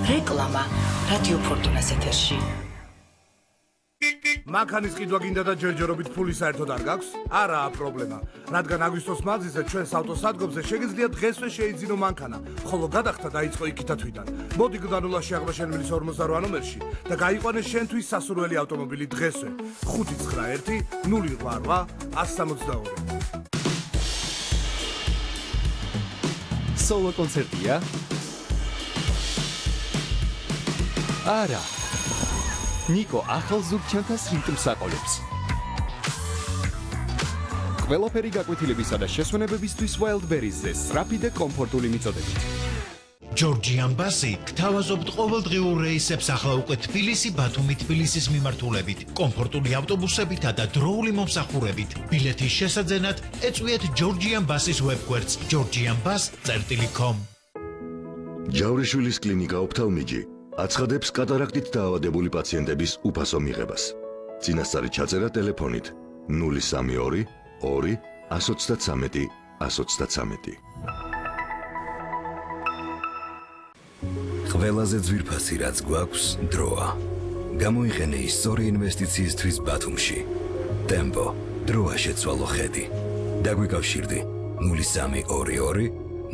რეკლამა რადიო ფორტუნას ეთერში. მანქანის ყიდვა გინდა და ჯერჯერობით ფული საერთოდ არ გაქვს? არაა პრობლემა. რადგან აგვისტოს მაღაზიაზე ჩვენს ავტოსადგომზე შეგიძლიათ დღესვე შეიძინო მანქანა, ხოლო გადახდა დაიწყო იქითა თვიდან. მოდი გდანულაში აღმაშენებლის 48 ნომერში და გაიყვანე შენთვის სასურველი ავტომობილი დღესვე. 591 088 162. სოლო კონცერტია? არა. ნიკო ახალ ზურგჩანთას რიტმს აყოლებს. ყველაფერი გაკვეთილებისა და შესვენებებისთვის Wildberries-ზე სწრაფი და კომფორტული მიწოდებით. ჯორჯიან ბასი გთავაზობთ ყოველდღიურ რეისებს ახლა უკვე თბილისი, ბათუმი, თბილისის მიმართულებით, კომფორტული ავტობუსებითა და დროული მომსახურებით. ბილეთის შესაძენად ეწვიეთ ჯორჯიან ბასის ვებგვერდს georgianbus.com. ჯავრიშვილის კლინიკა ოფთალმიჯი აცხადებს კატარაქტით დაავადებული პაციენტების უფასო მიღებას. წინასწარი ჩაწერა ტელეფონით 032 2 133 133. ყველაზე ძვირფასი რაც გვაქვს დროა. გამოიყენე ის სწორი ინვესტიციისთვის ბათუმში. ტემპო, დროა შეცვალო ხედი. დაგვიკავშირდი 0322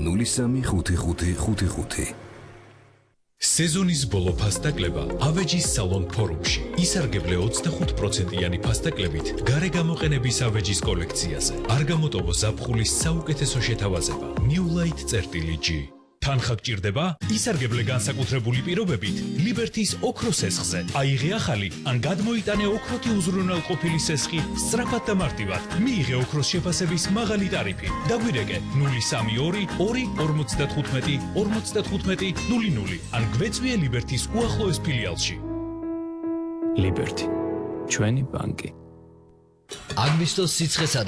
035555. სეზონის ბოლო ფასტაკლება ავეჯის სალონ ფორუმში. ისარგებლე 25%-იანი ფასტაკლებით გარე გამოყენების ავეჯის კოლექციაზე. არ გამოტოვო ზაფხულის საუკეთესო შეთავაზება. New Light.G. თანხა გჭირდება? ისარგებლე განსაკუთრებული პირობებით ლიბერთის ოქროს სესხზე. აიღე ახალი ან გადმოიტანე ოქროთი უზრუნველყოფილი სესხი სწრაფად და მარტივად. მიიღე ოქროს შეფასების მაღალი ტარიფი. დაგვირეკე 032 2 55 55 00 ან გვეწვიე ლიბერთის უახლოეს ფილიალში. ლიბერთი. ჩვენი ბანკი. აგვისტოს სიცხესა